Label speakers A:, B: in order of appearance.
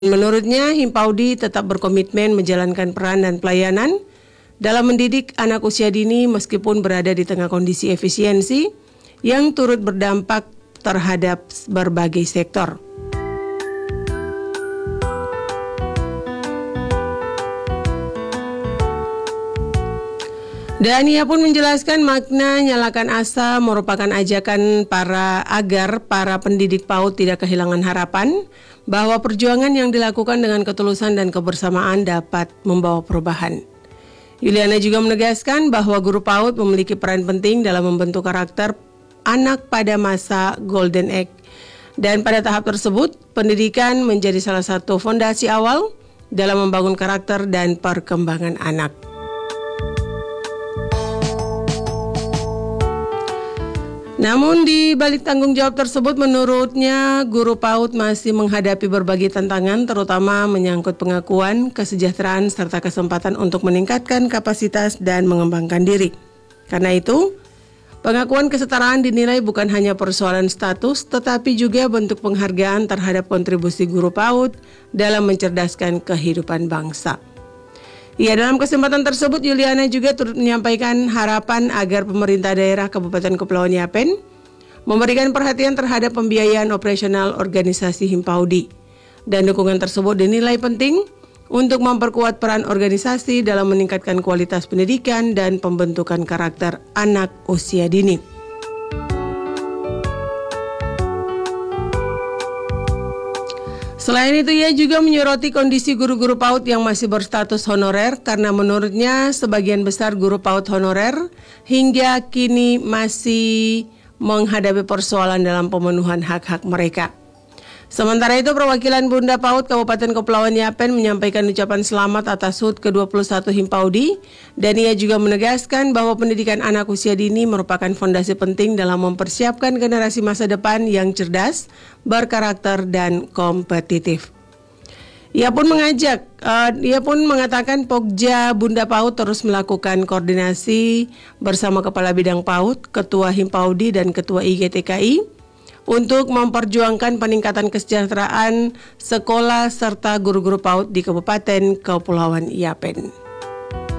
A: Menurutnya, Himpaudi tetap berkomitmen menjalankan peran dan pelayanan dalam mendidik anak usia dini meskipun berada di tengah kondisi efisiensi yang turut berdampak terhadap berbagai sektor. Dan ia pun menjelaskan makna nyalakan asa merupakan ajakan agar para pendidik PAUD tidak kehilangan harapan bahwa perjuangan yang dilakukan dengan ketulusan dan kebersamaan dapat membawa perubahan. Yuliana juga menegaskan bahwa guru PAUD memiliki peran penting dalam membentuk karakter anak pada masa Golden Age. Dan pada tahap tersebut, pendidikan menjadi salah satu fondasi awal dalam membangun karakter dan perkembangan anak. Namun di balik tanggung jawab tersebut, menurutnya guru PAUD masih menghadapi berbagai tantangan, terutama menyangkut pengakuan, kesejahteraan, serta kesempatan untuk meningkatkan kapasitas dan mengembangkan diri. Karena itu, pengakuan kesetaraan dinilai bukan hanya persoalan status, tetapi juga bentuk penghargaan terhadap kontribusi guru PAUD dalam mencerdaskan kehidupan bangsa. Ya, dalam kesempatan tersebut Yuliana juga turut menyampaikan harapan agar pemerintah daerah Kabupaten Kepulauan Yapen memberikan perhatian terhadap pembiayaan operasional organisasi Himpaudi. Dan dukungan tersebut dinilai penting untuk memperkuat peran organisasi dalam meningkatkan kualitas pendidikan dan pembentukan karakter anak usia dini. Selain itu, ia juga menyoroti kondisi guru-guru PAUD yang masih berstatus honorer karena menurutnya sebagian besar guru PAUD honorer hingga kini masih menghadapi persoalan dalam pemenuhan hak-hak mereka. Sementara itu, perwakilan Bunda PAUD Kabupaten Kepulauan Yapen menyampaikan ucapan selamat atas HUT ke-21 Himpaudi dan ia juga menegaskan bahwa pendidikan anak usia dini merupakan fondasi penting dalam mempersiapkan generasi masa depan yang cerdas, berkarakter, dan kompetitif. Ia pun mengatakan Pokja Bunda PAUD terus melakukan koordinasi bersama Kepala Bidang PAUD, Ketua Himpaudi, dan Ketua IGTKI untuk memperjuangkan peningkatan kesejahteraan sekolah serta guru-guru PAUD di Kabupaten Kepulauan Yapen.